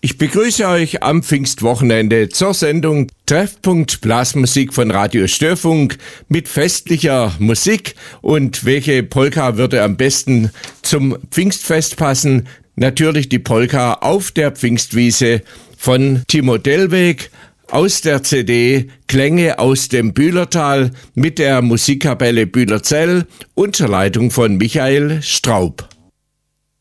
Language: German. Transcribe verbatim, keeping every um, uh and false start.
Ich begrüße euch am Pfingstwochenende zur Sendung Treffpunkt Blasmusik von Radio Störfunk mit festlicher Musik. Und welche Polka würde am besten zum Pfingstfest passen? Natürlich die Polka auf der Pfingstwiese von Timo Dellweg aus der C D Klänge aus dem Bühlertal mit der Musikkapelle Bühlerzell unter Leitung von Michael Straub.